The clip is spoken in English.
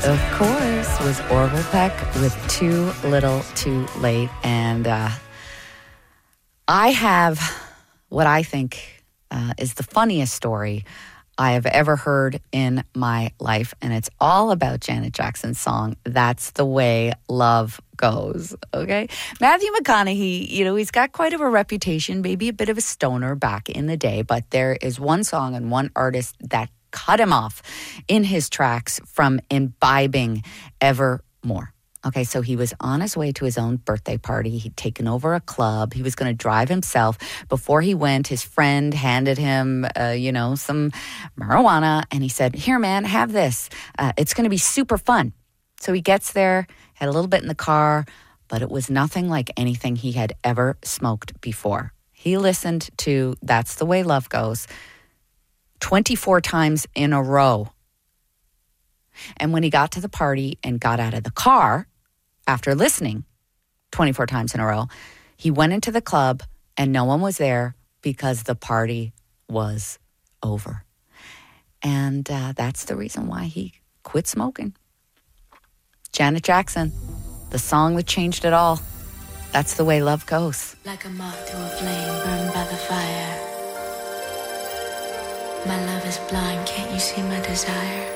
of course, was Orville Peck with Too Little Too Late. And I have what I think is the funniest story I have ever heard in my life. And it's all about Janet Jackson's song, That's the Way Love Goes. Okay. Matthew McConaughey, he's got quite of a reputation, maybe a bit of a stoner back in the day, but there is one song and one artist that cut him off in his tracks from imbibing ever more. Okay, so he was on his way to his own birthday party. He'd taken over a club. He was going to drive himself. Before he went, his friend handed him, some marijuana. And he said, here, man, have this. It's going to be super fun. So he gets there, had a little bit in the car, but it was nothing like anything he had ever smoked before. He listened to That's the Way Love Goes 24 times in a row. And when he got to the party and got out of the car, after listening 24 times in a row, he went into the club and no one was there because the party was over. And that's the reason why he quit smoking. Janet Jackson, the song that changed it all. That's the way love goes. Like a moth to a flame burned by the fire. My love is blind, can't you see my desire?